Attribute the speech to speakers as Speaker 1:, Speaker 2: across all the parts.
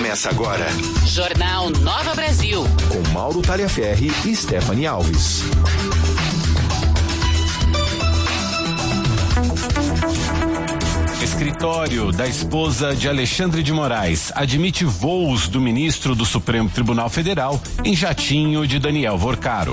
Speaker 1: Começa agora.
Speaker 2: Jornal Nova Brasil.
Speaker 1: Com Mauro Taliaferri e Stephanie Alves.
Speaker 3: Escritório da esposa de Alexandre de Moraes admite voos do ministro do Supremo Tribunal Federal em jatinho de Daniel Vorcaro.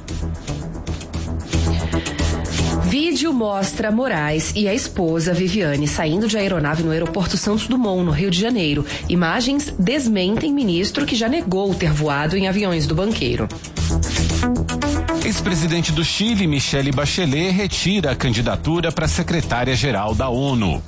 Speaker 4: Vídeo mostra Moraes e a esposa Viviane saindo de aeronave no aeroporto Santos Dumont, no Rio de Janeiro. Imagens desmentem ministro que já negou ter voado em aviões do banqueiro.
Speaker 3: Ex-presidente do Chile, Michelle Bachelet, retira a candidatura para secretária-geral da ONU.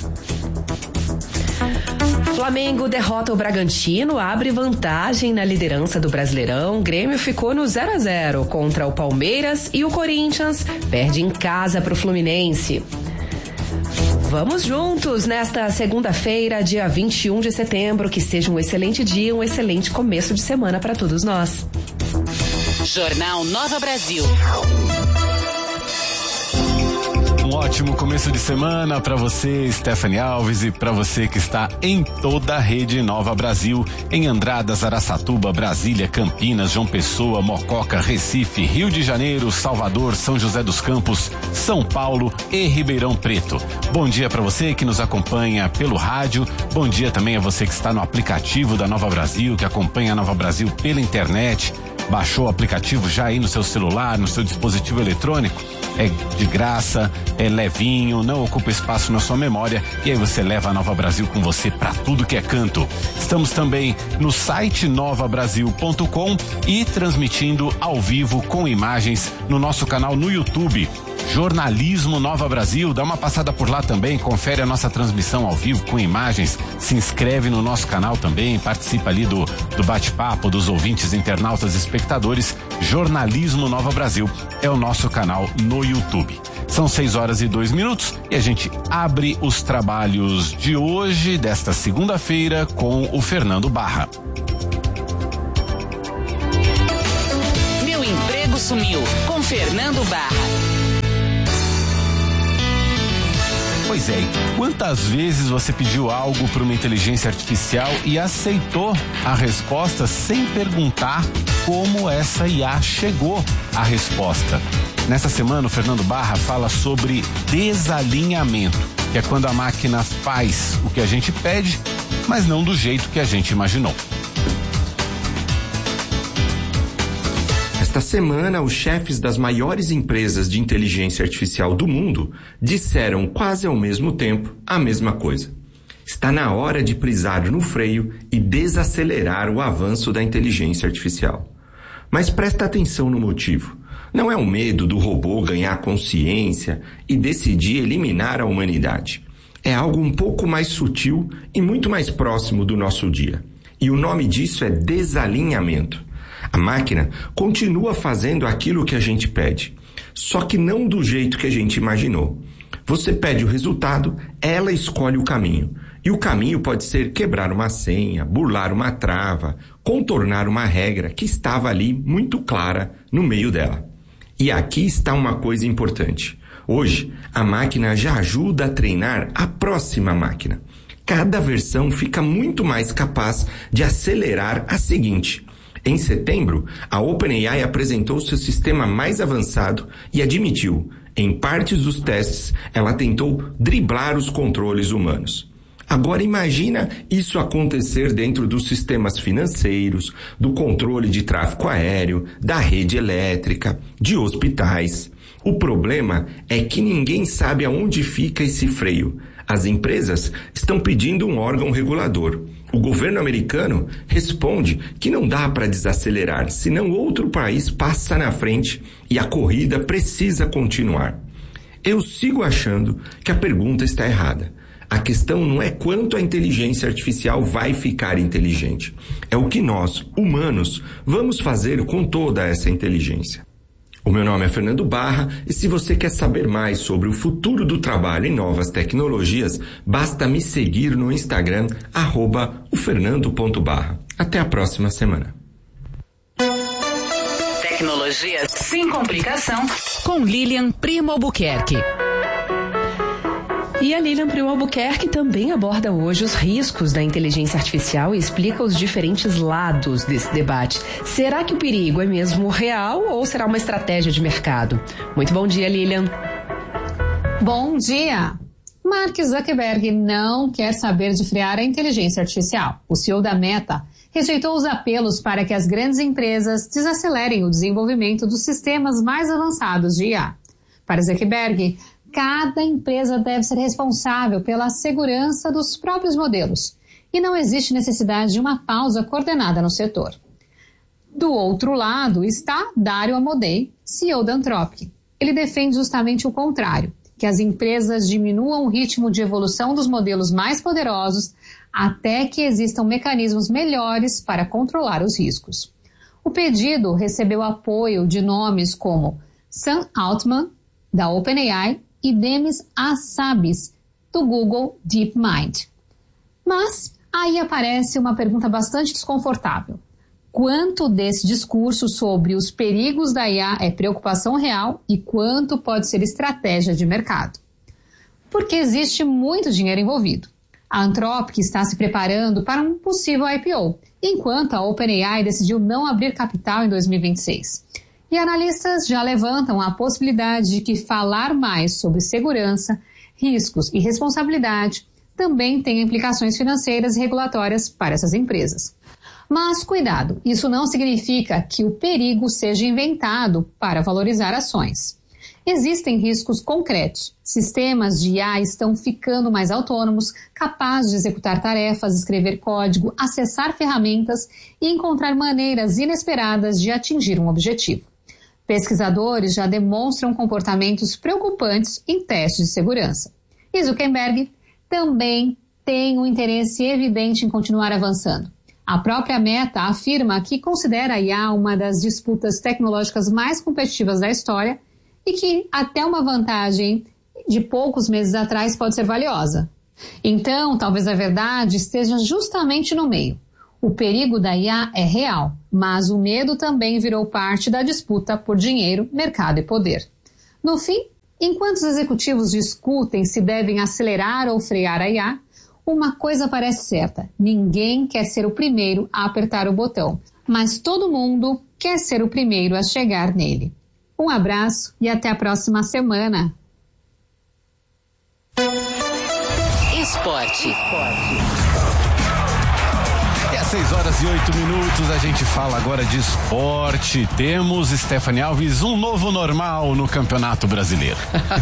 Speaker 4: Flamengo derrota o Bragantino, abre vantagem na liderança do Brasileirão. Grêmio ficou no 0-0 contra o Palmeiras e o Corinthians perde em casa para o Fluminense. Vamos juntos nesta segunda-feira, dia 21 de setembro. Que seja um excelente dia, um excelente começo de semana para todos nós.
Speaker 2: Jornal Nova Brasil.
Speaker 3: Um ótimo começo de semana para você, Stephanie Alves, e para você que está em toda a rede Nova Brasil, em Andradas, Araçatuba, Brasília, Campinas, João Pessoa, Mococa, Recife, Rio de Janeiro, Salvador, São José dos Campos, São Paulo e Ribeirão Preto. Bom dia para você que nos acompanha pelo rádio, bom dia também a você que está no aplicativo da Nova Brasil, que acompanha a Nova Brasil pela internet. Baixou o aplicativo já aí no seu celular, no seu dispositivo eletrônico? É de graça, é levinho, não ocupa espaço na sua memória e aí você leva a Nova Brasil com você para tudo que é canto. Estamos também no site novabrasil.com e transmitindo ao vivo com imagens no nosso canal no YouTube. Jornalismo Nova Brasil, dá uma passada por lá também, confere a nossa transmissão ao vivo com imagens, se inscreve no nosso canal também, participa ali do bate-papo dos ouvintes, internautas e espectadores. Jornalismo Nova Brasil é o nosso canal no YouTube. São 6:02 e a gente abre os trabalhos de hoje, desta segunda-feira, com o Fernando Barra.
Speaker 2: Meu emprego sumiu, com Fernando Barra.
Speaker 3: Pois é, quantas vezes você pediu algo para uma inteligência artificial e aceitou a resposta sem perguntar como essa IA chegou à resposta? Nessa semana, o Fernando Barra fala sobre desalinhamento, que é quando a máquina faz o que a gente pede, mas não do jeito que a gente imaginou.
Speaker 5: Esta semana, os chefes das maiores empresas de inteligência artificial do mundo disseram quase ao mesmo tempo a mesma coisa. Está na hora de pisar no freio e desacelerar o avanço da inteligência artificial. Mas presta atenção no motivo. Não é o medo do robô ganhar consciência e decidir eliminar a humanidade. É algo um pouco mais sutil e muito mais próximo do nosso dia. E o nome disso é desalinhamento. A máquina continua fazendo aquilo que a gente pede, só que não do jeito que a gente imaginou. Você pede o resultado, ela escolhe o caminho. E o caminho pode ser quebrar uma senha, burlar uma trava, contornar uma regra que estava ali muito clara no meio dela. E aqui está uma coisa importante. Hoje, a máquina já ajuda a treinar a próxima máquina. Cada versão fica muito mais capaz de acelerar a seguinte. Em setembro, a OpenAI apresentou seu sistema mais avançado e admitiu, em partes dos testes, ela tentou driblar os controles humanos. Agora imagina isso acontecer dentro dos sistemas financeiros, do controle de tráfego aéreo, da rede elétrica, de hospitais. O problema é que ninguém sabe aonde fica esse freio. As empresas estão pedindo um órgão regulador. O governo americano responde que não dá para desacelerar, senão outro país passa na frente e a corrida precisa continuar. Eu sigo achando que a pergunta está errada. A questão não é quanto a inteligência artificial vai ficar inteligente. É o que nós, humanos, vamos fazer com toda essa inteligência. O meu nome é Fernando Barra e se você quer saber mais sobre o futuro do trabalho e novas tecnologias, basta me seguir no Instagram, @ofernando.barra. Até a próxima semana.
Speaker 2: Tecnologia sem complicação com Lilian Primo Albuquerque.
Speaker 4: E a Lilian Priu Albuquerque também aborda hoje os riscos da inteligência artificial e explica os diferentes lados desse debate. Será que o perigo é mesmo real ou será uma estratégia de mercado? Muito bom dia, Lilian.
Speaker 6: Bom dia. Mark Zuckerberg não quer saber de frear a inteligência artificial. O CEO da Meta rejeitou os apelos para que as grandes empresas desacelerem o desenvolvimento dos sistemas mais avançados de IA. Para Zuckerberg, cada empresa deve ser responsável pela segurança dos próprios modelos e não existe necessidade de uma pausa coordenada no setor. Do outro lado está Dario Amodei, CEO da Anthropic. Ele defende justamente o contrário, que as empresas diminuam o ritmo de evolução dos modelos mais poderosos até que existam mecanismos melhores para controlar os riscos. O pedido recebeu apoio de nomes como Sam Altman, da OpenAI, e Demis Hassabis, do Google DeepMind. Mas aí aparece uma pergunta bastante desconfortável. Quanto desse discurso sobre os perigos da IA é preocupação real e quanto pode ser estratégia de mercado? Porque existe muito dinheiro envolvido. A Anthropic está se preparando para um possível IPO, enquanto a OpenAI decidiu não abrir capital em 2026. E analistas já levantam a possibilidade de que falar mais sobre segurança, riscos e responsabilidade também tenha implicações financeiras e regulatórias para essas empresas. Mas cuidado, isso não significa que o perigo seja inventado para valorizar ações. Existem riscos concretos. Sistemas de IA estão ficando mais autônomos, capazes de executar tarefas, escrever código, acessar ferramentas e encontrar maneiras inesperadas de atingir um objetivo. Pesquisadores já demonstram comportamentos preocupantes em testes de segurança. E Zuckerberg também tem um interesse evidente em continuar avançando. A própria Meta afirma que considera a IA uma das disputas tecnológicas mais competitivas da história e que até uma vantagem de poucos meses atrás pode ser valiosa. Então, talvez a verdade esteja justamente no meio. O perigo da IA é real, mas o medo também virou parte da disputa por dinheiro, mercado e poder. No fim, enquanto os executivos discutem se devem acelerar ou frear a IA, uma coisa parece certa: ninguém quer ser o primeiro a apertar o botão, mas todo mundo quer ser o primeiro a chegar nele. Um abraço e até a próxima semana.
Speaker 2: Esporte.
Speaker 3: 6h08, a gente fala agora de esporte. Temos, Stephanie Alves, um novo normal no Campeonato Brasileiro.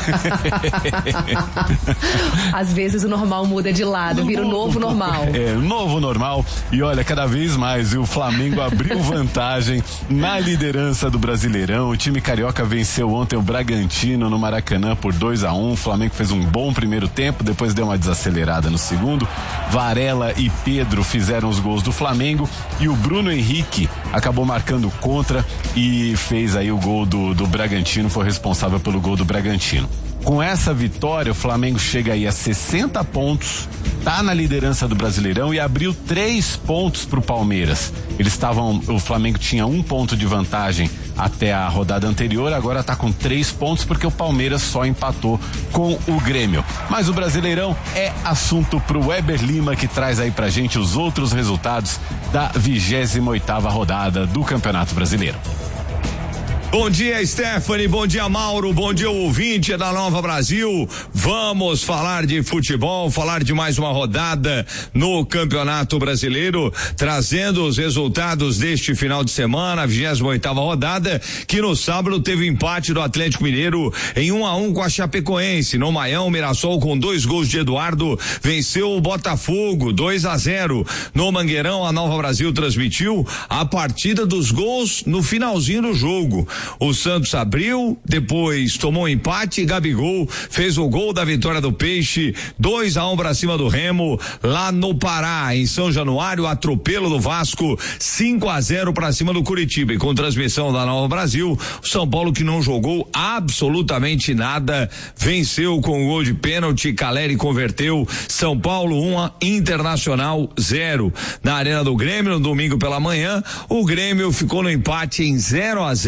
Speaker 4: Às vezes o normal muda de lado, vira o novo normal.
Speaker 3: Novo normal. E olha, cada vez mais o Flamengo abriu vantagem na liderança do Brasileirão. O time carioca venceu ontem o Bragantino no Maracanã por 2-1. O Flamengo fez um bom primeiro tempo, depois deu uma desacelerada no segundo. Varela e Pedro fizeram os gols do Flamengo e o Bruno Henrique acabou marcando contra e fez aí o gol do Bragantino, foi responsável pelo gol do Bragantino. Com essa vitória, o Flamengo chega aí a 60 pontos, tá na liderança do Brasileirão e abriu 3 pontos pro Palmeiras. O Flamengo tinha 1 ponto de vantagem até a rodada anterior, agora tá com 3 pontos porque o Palmeiras só empatou com o Grêmio. Mas o Brasileirão é assunto pro Weber Lima, que traz aí pra gente os outros resultados da 28ª rodada do Campeonato Brasileiro.
Speaker 7: Bom dia, Stephanie, bom dia, Mauro, bom dia, ouvinte da Nova Brasil. Vamos falar de futebol, falar de mais uma rodada no Campeonato Brasileiro, trazendo os resultados deste final de semana, a 28ª rodada, que no sábado teve empate do Atlético Mineiro em 1-1 com a Chapecoense. No Maião, o Mirassol, com 2 gols de Eduardo, venceu o Botafogo 2-0. No Mangueirão, a Nova Brasil transmitiu a partida dos gols no finalzinho do jogo. O Santos abriu, depois tomou um empate, Gabigol fez o gol da vitória do Peixe, 2-1 para cima do Remo. Lá no Pará, em São Januário, atropelo do Vasco, 5-0 para cima do Curitiba. E com transmissão da Nova Brasil, o São Paulo, que não jogou absolutamente nada, venceu com o gol de pênalti, Caleri converteu. São Paulo 1, Internacional 0. Na Arena do Grêmio, no domingo pela manhã, o Grêmio ficou no empate em 0-0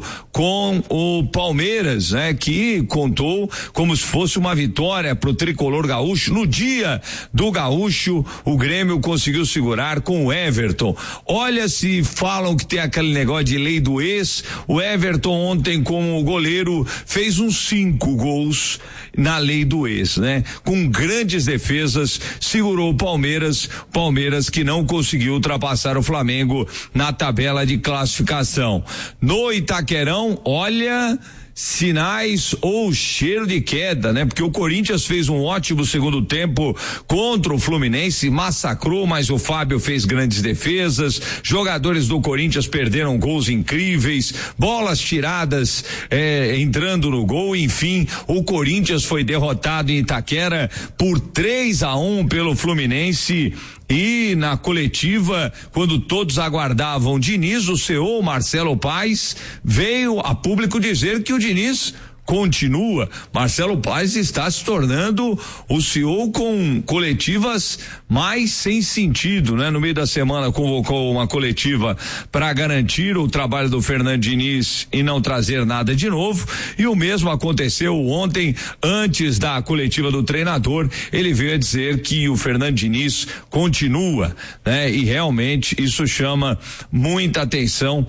Speaker 7: com o Palmeiras, né? Que contou como se fosse uma vitória pro tricolor gaúcho. No dia do gaúcho, o Grêmio conseguiu segurar com o Everton. Olha, se falam que tem aquele negócio de lei do ex, o Everton ontem como goleiro fez uns 5 gols na lei do ex, né? Com grandes defesas, segurou o Palmeiras que não conseguiu ultrapassar o Flamengo na tabela de classificação. No Itaquerão, olha, sinais ou cheiro de queda, né? Porque o Corinthians fez um ótimo segundo tempo contra o Fluminense, massacrou, mas o Fábio fez grandes defesas, jogadores do Corinthians perderam gols incríveis, bolas tiradas entrando no gol, enfim, o Corinthians foi derrotado em Itaquera por 3-1 pelo Fluminense. E na coletiva, quando todos aguardavam Diniz, o CEO Marcelo Paes veio a público dizer que o Diniz continua. Marcelo Paes está se tornando o CEO com coletivas mais sem sentido, né? No meio da semana convocou uma coletiva para garantir o trabalho do Fernando Diniz e não trazer nada de novo, e o mesmo aconteceu ontem, antes da coletiva do treinador, ele veio a dizer que o Fernando Diniz continua, né? E realmente isso chama muita atenção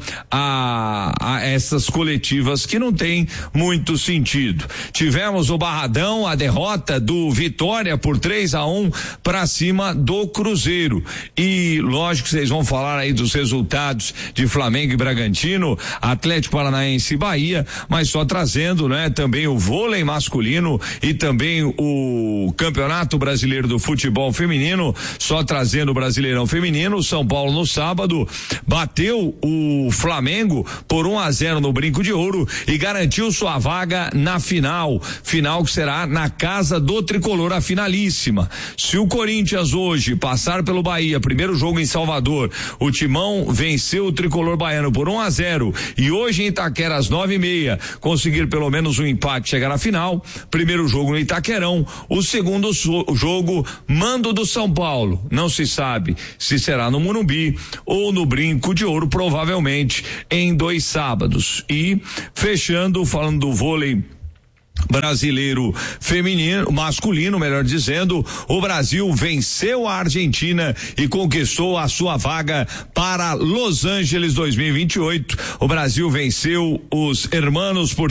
Speaker 7: a essas coletivas que não tem muito sentido. Tivemos o Barradão, a derrota do Vitória por 3-1 para cima do Cruzeiro. E lógico que vocês vão falar aí dos resultados de Flamengo e Bragantino, Atlético Paranaense e Bahia, mas só trazendo, né, também o vôlei masculino e também o Campeonato Brasileiro do Futebol Feminino, só trazendo o Brasileirão Feminino. O São Paulo no sábado bateu o Flamengo por 1-0 no Brinco de Ouro e garantiu sua vaga na final que será na casa do tricolor, a finalíssima. Se o Corinthians hoje passar pelo Bahia, primeiro jogo em Salvador, o Timão venceu o tricolor baiano por 1-0 e hoje em Itaquera às 9:30 conseguir pelo menos um empate, chegar à final, primeiro jogo no Itaquerão, o segundo jogo, mando do São Paulo, não se sabe se será no Morumbi ou no Brinco de Ouro, provavelmente em 2 sábados. E fechando, falando do vôlei brasileiro feminino, masculino, melhor dizendo, o Brasil venceu a Argentina e conquistou a sua vaga para Los Angeles 2028. O Brasil venceu os hermanos por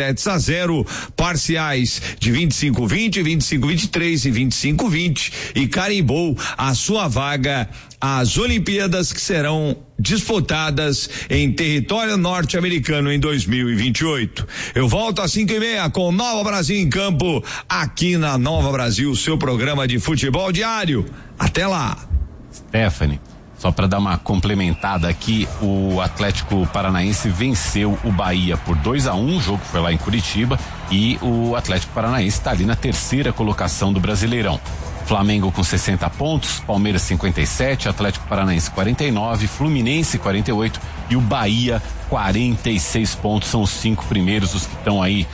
Speaker 7: 3-0, parciais de 25-20, 25-23 e 25-20 e carimbou a sua vaga às Olimpíadas, que serão disputadas em território norte-americano em 2028. Eu volto às 5:30 com Nova Brasil em Campo, aqui na Nova Brasil, seu programa de futebol diário. Até lá.
Speaker 3: Stephanie, só para dar uma complementada aqui, o Atlético Paranaense venceu o Bahia por 2-1, o jogo foi lá em Curitiba, e o Atlético Paranaense está ali na 3ª colocação do Brasileirão. Flamengo com 60 pontos, Palmeiras 57, Atlético Paranaense 49, Fluminense 48 e o Bahia 46 pontos. São os 5 primeiros, os que estão aí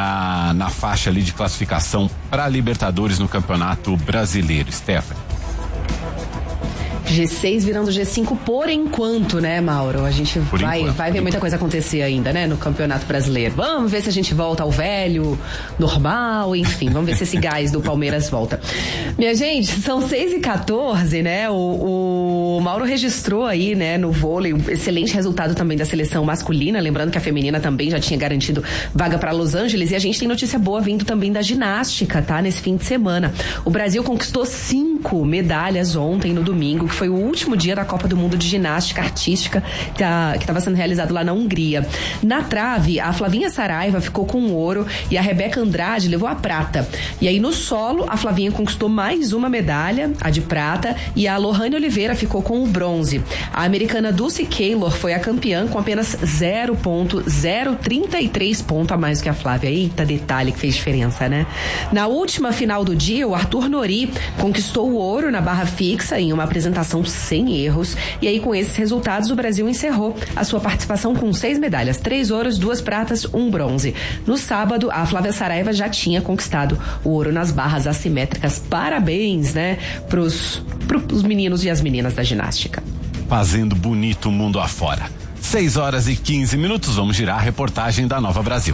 Speaker 3: na faixa ali de classificação para Libertadores no Campeonato Brasileiro. Stephanie.
Speaker 4: G6 virando G5 por enquanto, né, Mauro? A gente vai ver muita coisa acontecer ainda, né, no Campeonato Brasileiro. Vamos ver se a gente volta ao velho, normal, enfim, vamos ver se esse gás do Palmeiras volta. Minha gente, são 6:14, né? O Mauro registrou aí, né, no vôlei, um excelente resultado também da seleção masculina, lembrando que a feminina também já tinha garantido vaga para Los Angeles, e a gente tem notícia boa vindo também da ginástica, tá? Nesse fim de semana. O Brasil conquistou 5 medalhas ontem, no domingo, que foi o último dia da Copa do Mundo de Ginástica Artística que estava sendo realizado lá na Hungria. Na trave, a Flavinha Saraiva ficou com o ouro e a Rebeca Andrade levou a prata. E aí no solo, a Flavinha conquistou mais uma medalha, a de prata, e a Lohane Oliveira ficou com o bronze. A americana Dulce Keylor foi a campeã com apenas 0,033 pontos a mais que a Flávia. Eita, detalhe que fez diferença, né? Na última final do dia, o Arthur Nori conquistou o ouro na barra fixa em uma apresentação sem erros, e aí com esses resultados o Brasil encerrou a sua participação com 6 medalhas, 3 ouros, 2 pratas, 1 bronze. No sábado, a Flávia Saraiva já tinha conquistado o ouro nas barras assimétricas. Parabéns, né, pros meninos e as meninas da ginástica.
Speaker 3: Fazendo bonito o mundo afora. 6h15, vamos girar a reportagem da Nova Brasil.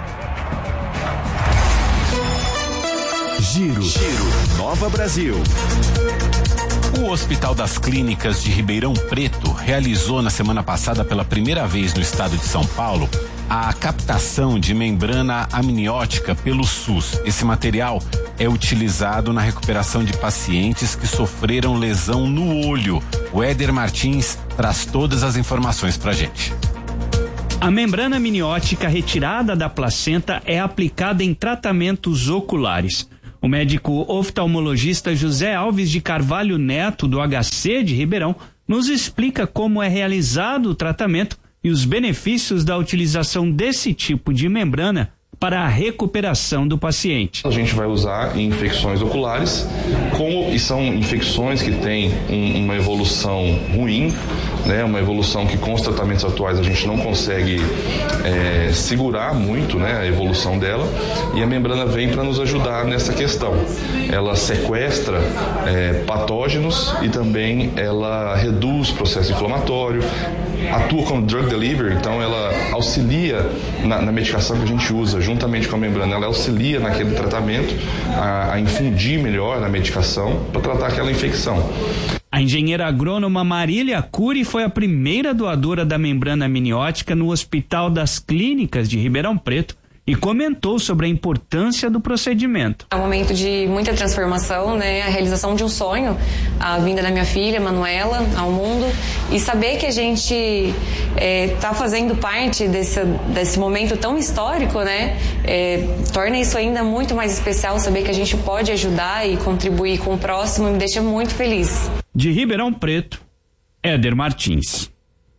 Speaker 1: Giro. Nova Brasil.
Speaker 3: O Hospital das Clínicas de Ribeirão Preto realizou na semana passada pela primeira vez no estado de São Paulo a captação de membrana amniótica pelo SUS. Esse material é utilizado na recuperação de pacientes que sofreram lesão no olho. O Éder Martins traz todas as informações pra gente.
Speaker 8: A membrana amniótica retirada da placenta é aplicada em tratamentos oculares. O médico oftalmologista José Alves de Carvalho Neto, do HC de Ribeirão, nos explica como é realizado o tratamento e os benefícios da utilização desse tipo de membrana para a recuperação do paciente.
Speaker 9: A gente vai usar em infecções oculares, e são infecções que têm uma evolução ruim, né? Uma evolução que com os tratamentos atuais a gente não consegue segurar muito, né? A evolução dela, e a membrana vem para nos ajudar nessa questão. Ela sequestra patógenos e também ela reduz o processo inflamatório, atua como drug delivery, então ela auxilia na medicação que a gente usa, juntamente com a membrana, ela auxilia naquele tratamento a infundir melhor na medicação para tratar aquela infecção.
Speaker 8: A engenheira agrônoma Marília Cury foi a primeira doadora da membrana amniótica no Hospital das Clínicas de Ribeirão Preto e comentou sobre a importância do procedimento.
Speaker 10: É um momento de muita transformação, né? A realização de um sonho, a vinda da minha filha, Manuela, ao mundo, e saber que a gente está fazendo parte desse momento tão histórico, né? Torna isso ainda muito mais especial, saber que a gente pode ajudar e contribuir com o próximo, me deixa muito feliz.
Speaker 8: De Ribeirão Preto, Éder Martins.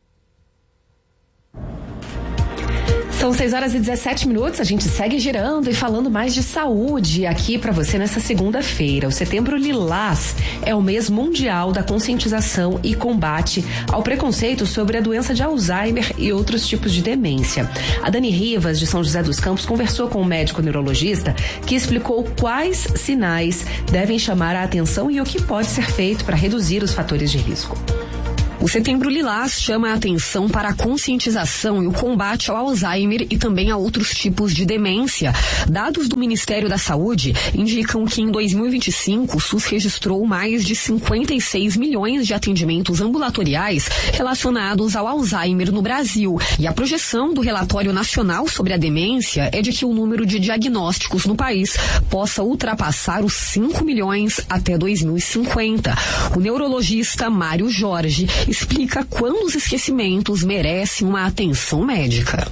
Speaker 4: São 6h17, a gente segue girando e falando mais de saúde aqui para você nessa segunda-feira. O Setembro Lilás é o mês mundial da conscientização e combate ao preconceito sobre a doença de Alzheimer e outros tipos de demência. A Dani Rivas, de São José dos Campos, conversou com um médico neurologista que explicou quais sinais devem chamar a atenção e o que pode ser feito para reduzir os fatores de risco.
Speaker 11: O Setembro Lilás chama a atenção para a conscientização e o combate ao Alzheimer e também a outros tipos de demência. Dados do Ministério da Saúde indicam que em 2025 o SUS registrou mais de 56 milhões de atendimentos ambulatoriais relacionados ao Alzheimer no Brasil. E a projeção do Relatório Nacional sobre a Demência é de que o número de diagnósticos no país possa ultrapassar os 5 milhões até 2050. O neurologista Mário Jorge explica quando os esquecimentos merecem uma atenção médica.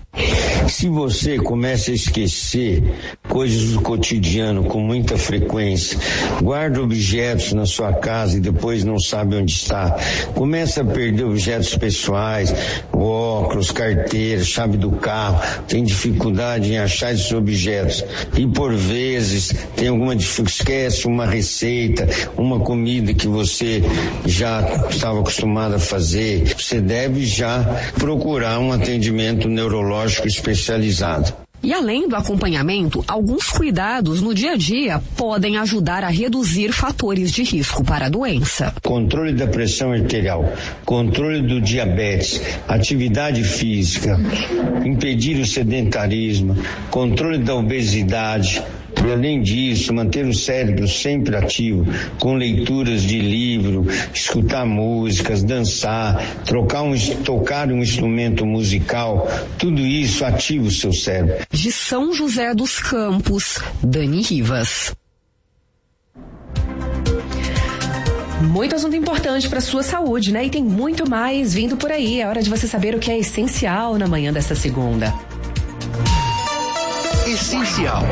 Speaker 12: Se você começa a esquecer coisas do cotidiano com muita frequência, guarda objetos na sua casa e depois não sabe onde está, começa a perder objetos pessoais, óculos, carteira, chave do carro, tem dificuldade em achar esses objetos e por vezes tem alguma dificuldade, esquece uma receita, uma comida que você já estava acostumado a fazer, você deve já procurar um atendimento neurológico especializado.
Speaker 11: E além do acompanhamento, alguns cuidados no dia a dia podem ajudar a reduzir fatores de risco para a doença.
Speaker 12: Controle da pressão arterial, controle do diabetes, atividade física, impedir o sedentarismo, controle da obesidade. E além disso, manter o cérebro sempre ativo, com leituras de livro, escutar músicas, dançar, tocar um instrumento musical, tudo isso ativa o seu cérebro.
Speaker 11: De São José dos Campos, Dani Rivas.
Speaker 4: Muito assunto importante para sua saúde, né? E tem muito mais vindo por aí. É hora de você saber o que é essencial na manhã desta segunda.
Speaker 1: Essencial.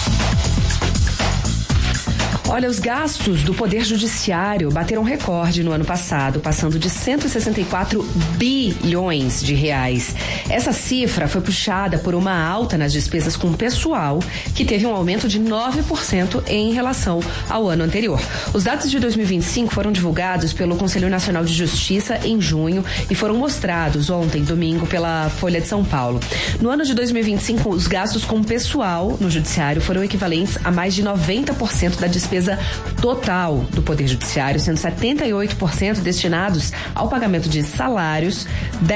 Speaker 4: Olha, os gastos do Poder Judiciário bateram recorde no ano passado, passando de 164 bilhões de reais. Essa cifra foi puxada por uma alta nas despesas com pessoal, que teve um aumento de 9% em relação ao ano anterior. Os dados de 2025 foram divulgados pelo Conselho Nacional de Justiça em junho e foram mostrados ontem, domingo, pela Folha de São Paulo. No ano de 2025, os gastos com pessoal no Judiciário foram equivalentes a mais de 90% da despesa despesa total do Poder Judiciário, sendo 78% destinados ao pagamento de salários,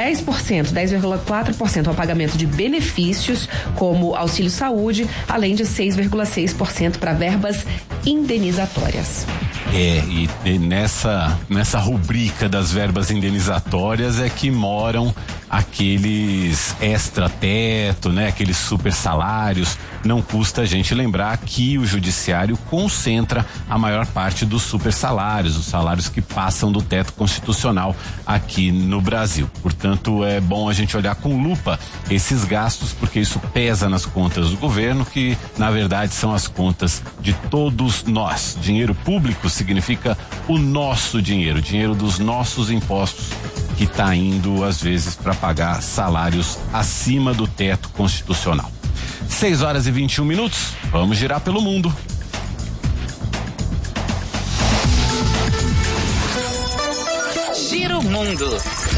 Speaker 4: 10,4% ao pagamento de benefícios, como auxílio saúde, além de 6,6% para verbas indenizatórias.
Speaker 3: E nessa rubrica das verbas indenizatórias é que moram aqueles extra-teto, né? Aqueles super salários. Não custa a gente lembrar que o judiciário concentra a maior parte dos super salários, os salários que passam do teto constitucional aqui no Brasil. Portanto, é bom a gente olhar com lupa esses gastos, porque isso pesa nas contas do governo, que na verdade são as contas de todos nós. Dinheiro público significa o nosso dinheiro, dinheiro dos nossos impostos, que está indo às vezes para pagar salários acima do teto constitucional. 6h21, vamos girar pelo mundo.
Speaker 2: Giro Mundo.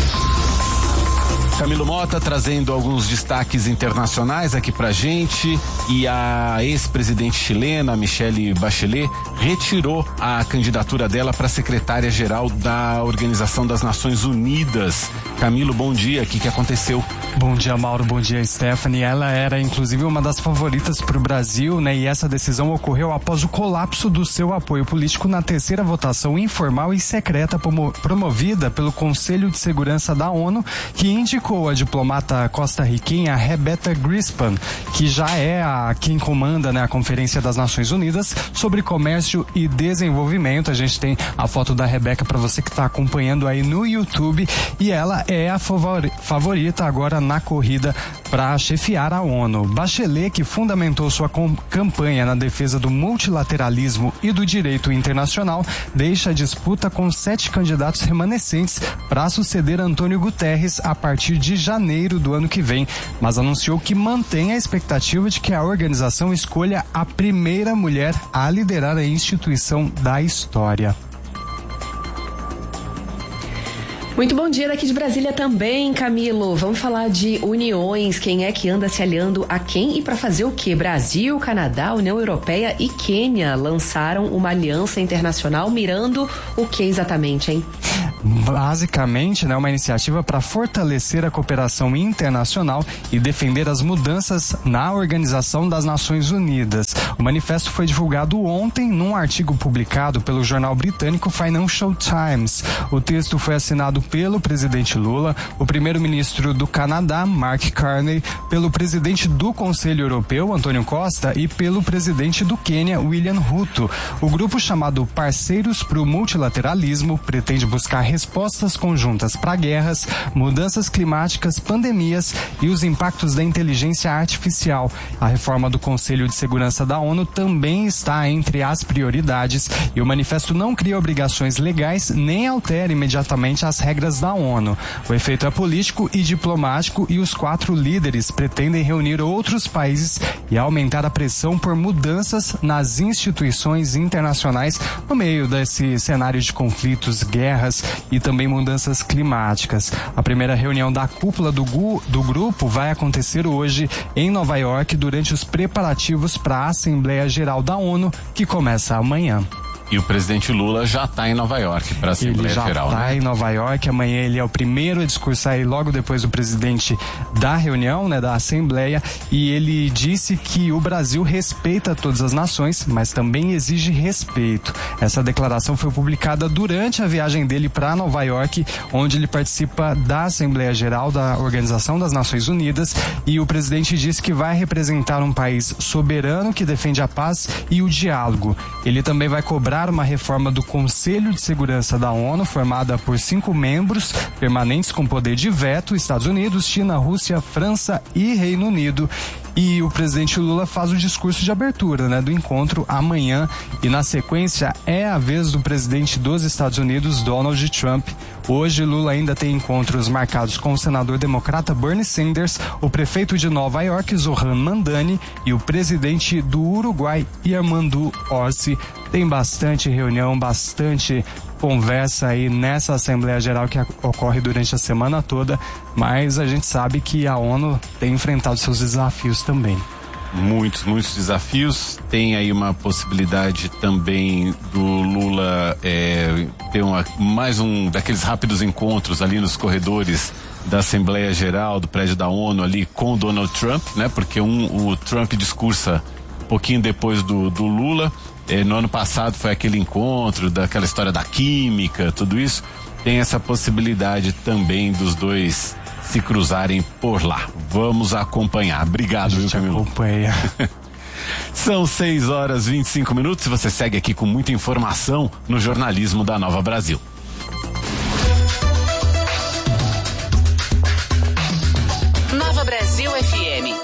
Speaker 3: Camilo Mota trazendo alguns destaques internacionais aqui pra gente. E a ex-presidente chilena, Michelle Bachelet, retirou a candidatura dela para secretária-geral da Organização das Nações Unidas. Camilo, bom dia. O que aconteceu?
Speaker 13: Bom dia, Mauro. Bom dia, Stephanie. Ela era, inclusive, uma das favoritas para o Brasil, né? E essa decisão ocorreu após o colapso do seu apoio político na terceira votação informal e secreta promovida pelo Conselho de Segurança da ONU, que indicou a diplomata costarriquenha Rebecca Grispan, que já é quem comanda, né, a Conferência das Nações Unidas sobre Comércio e Desenvolvimento. A gente tem a foto da Rebecca para você que está acompanhando aí no YouTube, e ela é a favorita agora na corrida para chefiar a ONU. Bachelet, que fundamentou sua campanha na defesa do multilateralismo e do direito internacional, deixa a disputa com 7 candidatos remanescentes para suceder Antônio Guterres a partir de janeiro do ano que vem, mas anunciou que mantém a expectativa de que a organização escolha a primeira mulher a liderar a instituição da história.
Speaker 4: Muito bom dia daqui de Brasília também, Camilo. Vamos falar de uniões, quem é que anda se aliando a quem e para fazer o quê? Brasil, Canadá, União Europeia e Quênia lançaram uma aliança internacional mirando o que exatamente, hein?
Speaker 13: Basicamente, né, uma iniciativa para fortalecer a cooperação internacional e defender as mudanças na Organização das Nações Unidas. O manifesto foi divulgado ontem num artigo publicado pelo jornal britânico Financial Times. O texto foi assinado pelo presidente Lula, o primeiro-ministro do Canadá, Mark Carney, pelo presidente do Conselho Europeu, Antônio Costa, e pelo presidente do Quênia, William Ruto. O grupo, chamado Parceiros para o Multilateralismo, pretende buscar respostas conjuntas para guerras, mudanças climáticas, pandemias e os impactos da inteligência artificial. A reforma do Conselho de Segurança da ONU também está entre as prioridades, e o manifesto não cria obrigações legais nem altera imediatamente as regras da ONU. O efeito é político e diplomático, e os 4 líderes pretendem reunir outros países e aumentar a pressão por mudanças nas instituições internacionais no meio desse cenário de conflitos, guerras e também mudanças climáticas. A primeira reunião da cúpula do grupo vai acontecer hoje em Nova York durante os preparativos para a Assembleia Geral da ONU, que começa amanhã.
Speaker 3: E o presidente Lula já está em Nova York para a Assembleia Geral, né? Ele já está
Speaker 13: em Nova York. Amanhã ele é o primeiro a discursar aí logo depois do presidente da reunião, né, da Assembleia, e ele disse que o Brasil respeita todas as nações, mas também exige respeito. Essa declaração foi publicada durante a viagem dele para Nova York, onde ele participa da Assembleia Geral da Organização das Nações Unidas, e o presidente disse que vai representar um país soberano que defende a paz e o diálogo. Ele também vai cobrar uma reforma do Conselho de Segurança da ONU, formada por 5 membros permanentes com poder de veto: Estados Unidos, China, Rússia, França e Reino Unido. E o presidente Lula faz o discurso de abertura, né, do encontro amanhã, e na sequência é a vez do presidente dos Estados Unidos, Donald Trump. Hoje Lula ainda tem encontros marcados com o senador democrata Bernie Sanders, o prefeito de Nova York, Zohran Mamdani, e o presidente do Uruguai, Armando Orsi. Tem bastante reunião, bastante conversa aí nessa Assembleia Geral que ocorre durante a semana toda, mas a gente sabe que a ONU tem enfrentado seus desafios também.
Speaker 3: muitos desafios. Tem aí uma possibilidade também do Lula ter mais um daqueles rápidos encontros ali nos corredores da Assembleia Geral do prédio da ONU ali com o Donald Trump, né? Porque o Trump discursa um pouquinho depois do Lula. No ano passado foi aquele encontro daquela história da química, tudo isso. Tem essa possibilidade também dos dois se cruzarem por lá. Vamos acompanhar. Obrigado, viu, Camilo?
Speaker 13: Acompanha.
Speaker 3: São 6h25. Você segue aqui com muita informação no jornalismo da Nova Brasil.
Speaker 2: Nova Brasil FM.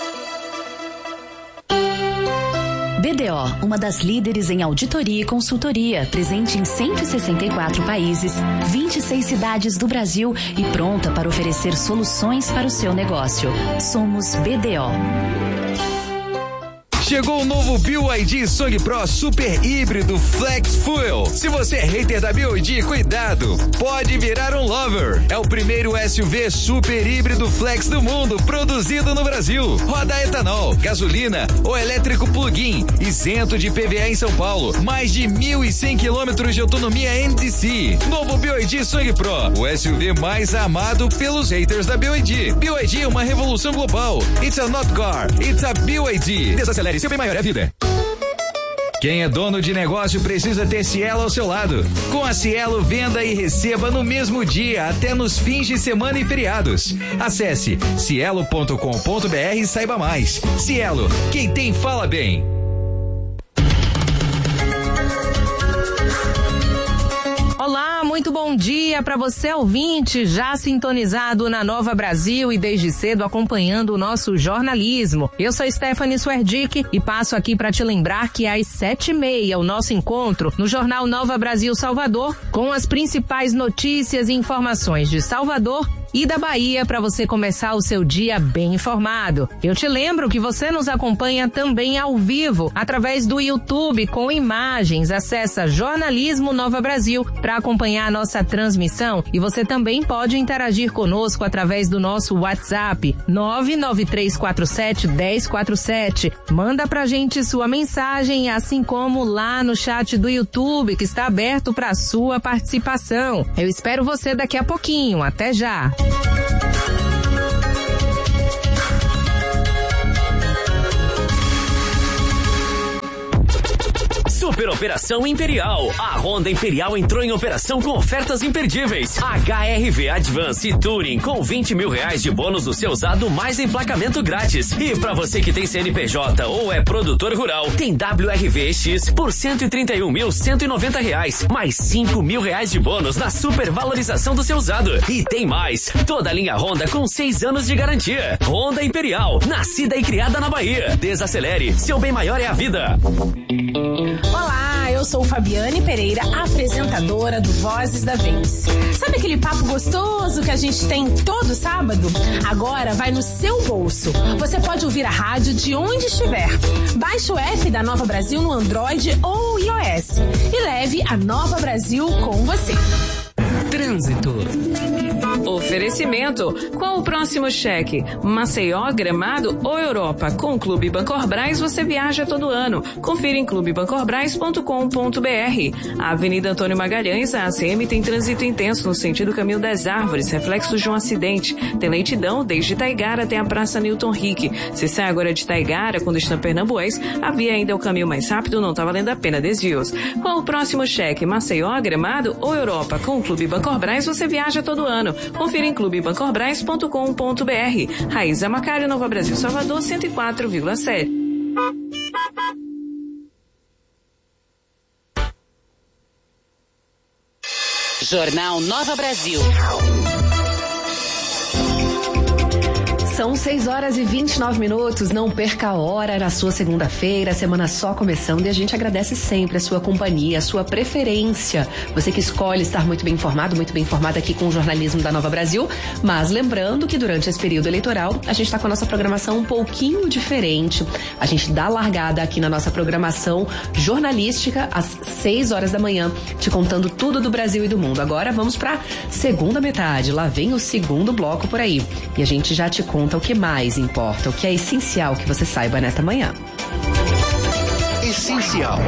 Speaker 14: BDO, uma das líderes em auditoria e consultoria, presente em 164 países, 26 cidades do Brasil e pronta para oferecer soluções para o seu negócio. Somos BDO.
Speaker 15: Chegou o novo BYD Song Pro Super Híbrido Flex Fuel. Se você é hater da BYD, cuidado, pode virar um lover. É o primeiro SUV super híbrido flex do mundo, produzido no Brasil. Roda etanol, gasolina ou elétrico plug-in, isento de PVA em São Paulo. Mais de 1.100 quilômetros de autonomia NDC. Novo BYD Song Pro, o SUV mais amado pelos haters da BYD. BYD é uma revolução global. It's a not car, it's a BYD. Desacelere, seu bem maior é a vida. Quem é dono de negócio precisa ter Cielo ao seu lado. Com a Cielo, venda e receba no mesmo dia, até nos fins de semana e feriados. Acesse cielo.com.br e saiba mais. Cielo, quem tem fala bem.
Speaker 16: Olá, muito bom dia para você ouvinte, já sintonizado na Nova Brasil e desde cedo acompanhando o nosso jornalismo. Eu sou Stephanie Swerdick e passo aqui para te lembrar que às 7h30 o nosso encontro no Jornal Nova Brasil Salvador com as principais notícias e informações de Salvador e da Bahia para você começar o seu dia bem informado. Eu te lembro que você nos acompanha também ao vivo através do YouTube com imagens. Acessa Jornalismo Nova Brasil para acompanhar a nossa transmissão e você também pode interagir conosco através do nosso WhatsApp 993471047. Manda pra gente sua mensagem, assim como lá no chat do YouTube que está aberto para sua participação. Eu espero você daqui a pouquinho. Até já!
Speaker 17: Super Operação Imperial. A Honda Imperial entrou em operação com ofertas imperdíveis. HRV Advance Touring com R$20 mil de bônus do seu usado mais emplacamento grátis. E pra você que tem CNPJ ou é produtor rural, tem WRV-X por R$131.190, mais R$5 mil de bônus na supervalorização do seu usado. E tem mais, toda a linha Honda com 6 anos de garantia. Honda Imperial, nascida e criada na Bahia. Desacelere, seu bem maior é a vida.
Speaker 18: Olá, eu sou Fabiane Pereira, apresentadora do Vozes da Vez. Sabe aquele papo gostoso que a gente tem todo sábado? Agora vai no seu bolso. Você pode ouvir a rádio de onde estiver. Baixe o app da Nova Brasil no Android ou iOS e leve a Nova Brasil com você.
Speaker 16: Trânsito.
Speaker 19: Oferecimento. Qual o próximo cheque? Maceió, Gramado ou Europa? Com o Clube Bancorbras você viaja todo ano. Confira em clubebancorbras.com.br. A Avenida Antônio Magalhães, a ACM, tem trânsito intenso no sentido Caminho das Árvores, reflexo de um acidente. Tem lentidão desde Taigara até a Praça Newton Rick. Se sai agora de Taigara com destino Pernambués, a via ainda é o caminho mais rápido, não tá valendo a pena desvios. Qual o próximo cheque? Maceió, Gramado ou Europa? Com o Clube Bancorbras você viaja todo ano. Confira em clubebancorbras.com.br. Raíza Macário, Nova Brasil, Salvador, 104,7.
Speaker 2: Jornal Nova Brasil.
Speaker 4: São 6h29. Não perca a hora na sua segunda-feira, a semana só começando e a gente agradece sempre a sua companhia, a sua preferência. Você que escolhe estar muito bem informado, muito bem informada aqui com o jornalismo da Nova Brasil, mas lembrando que durante esse período eleitoral a gente está com a nossa programação um pouquinho diferente. A gente dá largada aqui na nossa programação jornalística às 6h da manhã, te contando tudo do Brasil e do mundo. Agora vamos para segunda metade, lá vem o segundo bloco por aí e a gente já te conta conta o que mais importa, o que é essencial que você saiba nesta manhã.
Speaker 1: Essencial.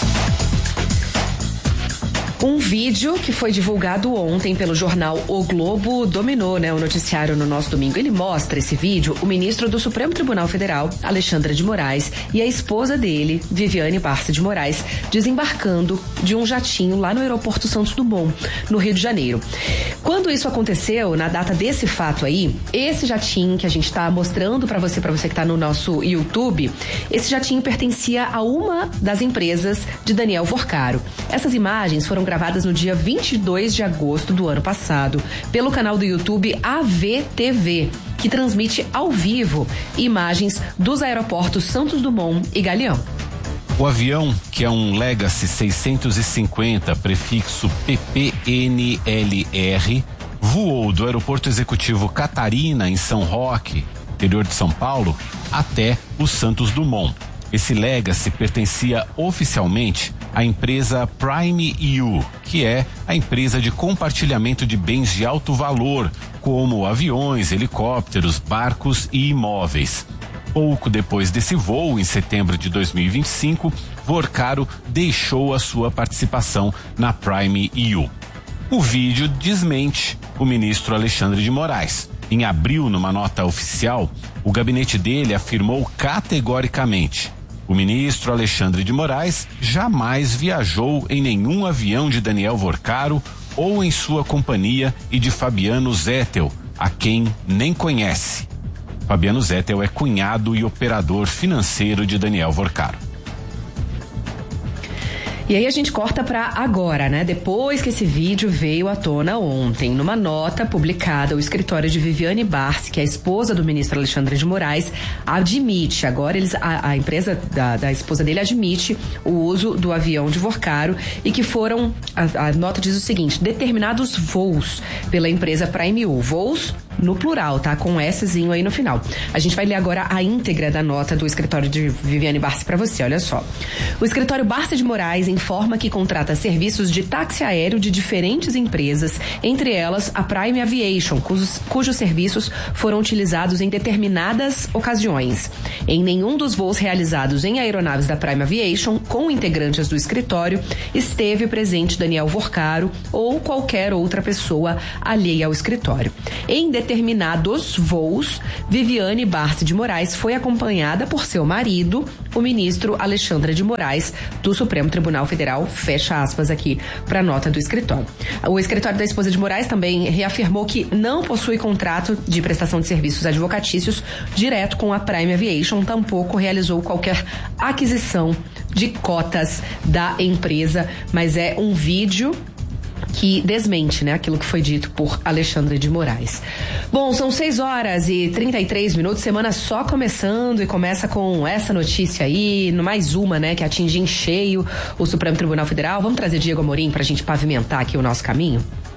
Speaker 4: Um vídeo que foi divulgado ontem pelo jornal O Globo dominou, o noticiário no nosso domingo. Ele mostra esse vídeo, o ministro do Supremo Tribunal Federal, Alexandre de Moraes, e a esposa dele, Viviane Barça de Moraes, desembarcando de um jatinho lá no aeroporto Santos Dumont, no Rio de Janeiro. Quando isso aconteceu, na data desse fato aí, esse jatinho que a gente está mostrando para você que está no nosso YouTube, esse jatinho pertencia a uma das empresas de Daniel Vorcaro. Essas imagens foram gravadas no dia 22 de agosto do ano passado pelo canal do YouTube AVTV, que transmite ao vivo imagens dos aeroportos Santos Dumont e Galeão.
Speaker 3: O avião, que é um Legacy 650, prefixo PPNLR, voou do Aeroporto Executivo Catarina, em São Roque, interior de São Paulo, até o Santos Dumont. Esse Legacy pertencia oficialmente à empresa Prime EU, que é a empresa de compartilhamento de bens de alto valor, como aviões, helicópteros, barcos e imóveis. Pouco depois desse voo, em setembro de 2025, Vorcaro deixou a sua participação na Prime EU. O vídeo desmente o ministro Alexandre de Moraes. Em abril, numa nota oficial, o gabinete dele afirmou categoricamente: o ministro Alexandre de Moraes jamais viajou em nenhum avião de Daniel Vorcaro ou em sua companhia e de Fabiano Zettel, a quem nem conhece. Fabiano Zettel é cunhado e operador financeiro de Daniel Vorcaro.
Speaker 4: E aí a gente corta para agora, depois que esse vídeo veio à tona ontem. Numa nota publicada, o escritório de Viviane Barça, que é a esposa do ministro Alexandre de Moraes, admite, agora a empresa da esposa dele admite o uso do avião de Vorcaro e que foram, a nota diz o seguinte: determinados voos pela empresa Prime EU, voos no plural, tá? Com Szinho aí no final. A gente vai ler agora a íntegra da nota do escritório de Viviane Barça para você, olha só. O escritório Barça de Moraes informa que contrata serviços de táxi aéreo de diferentes empresas, entre elas a Prime Aviation, cujos serviços foram utilizados em determinadas ocasiões. Em nenhum dos voos realizados em aeronaves da Prime Aviation, com integrantes do escritório, esteve presente Daniel Vorcaro ou qualquer outra pessoa alheia ao escritório. Em determinados voos, Viviane Barça de Moraes foi acompanhada por seu marido, o ministro Alexandre de Moraes, do Supremo Tribunal Federal, fecha aspas aqui para a nota do escritório. O escritório da esposa de Moraes também reafirmou que não possui contrato de prestação de serviços advocatícios direto com a Prime Aviation, tampouco realizou qualquer aquisição de cotas da empresa, mas é um vídeo que desmente, aquilo que foi dito por Alexandre de Moraes. Bom, são 6h33, semana só começando, e começa com essa notícia aí, mais uma, que atinge em cheio o Supremo Tribunal Federal. Vamos trazer Diego Amorim pra gente pavimentar aqui o nosso caminho?